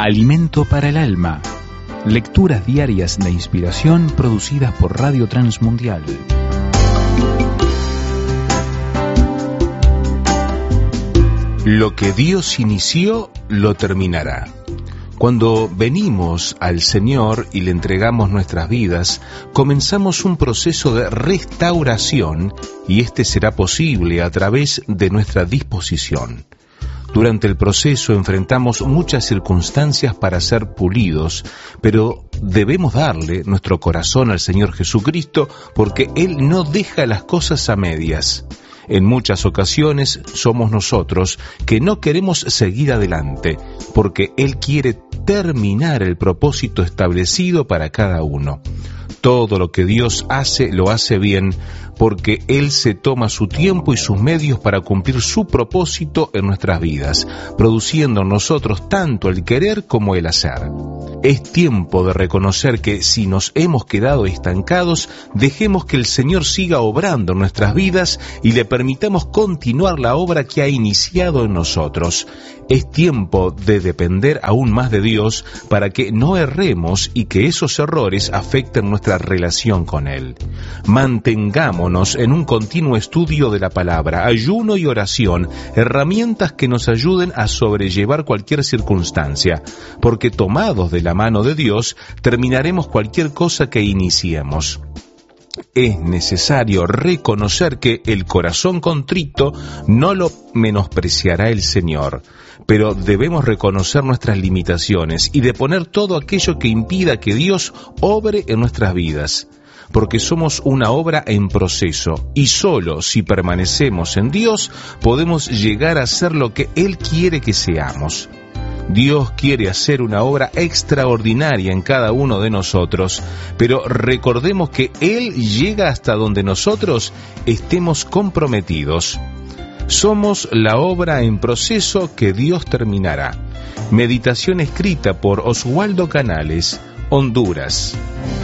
Alimento para el alma. Lecturas diarias de inspiración producidas por Radio Transmundial. Lo que Dios inició, lo terminará. Cuando venimos al Señor y le entregamos nuestras vidas, comenzamos un proceso de restauración y este será posible a través de nuestra disposición. Durante el proceso enfrentamos muchas circunstancias para ser pulidos, pero debemos darle nuestro corazón al Señor Jesucristo porque Él no deja las cosas a medias. En muchas ocasiones somos nosotros que no queremos seguir adelante porque Él quiere terminar el propósito establecido para cada uno. Todo lo que Dios hace, lo hace bien, porque Él se toma su tiempo y sus medios para cumplir su propósito en nuestras vidas, produciendo en nosotros tanto el querer como el hacer. Es tiempo de reconocer que si nos hemos quedado estancados, dejemos que el Señor siga obrando en nuestras vidas y le permitamos continuar la obra que ha iniciado en nosotros. Es tiempo de depender aún más de Dios para que no erremos y que esos errores afecten nuestra relación con Él. Mantengámonos en un continuo estudio de la palabra, ayuno y oración, herramientas que nos ayuden a sobrellevar cualquier circunstancia, porque tomados de la mano de Dios, terminaremos cualquier cosa que iniciemos. Es necesario reconocer que el corazón contrito no lo menospreciará el Señor, pero debemos reconocer nuestras limitaciones y deponer todo aquello que impida que Dios obre en nuestras vidas, porque somos una obra en proceso y solo si permanecemos en Dios podemos llegar a ser lo que Él quiere que seamos. Dios quiere hacer una obra extraordinaria en cada uno de nosotros, pero recordemos que Él llega hasta donde nosotros estemos comprometidos. Somos la obra en proceso que Dios terminará. Meditación escrita por Oswaldo Canales, Honduras.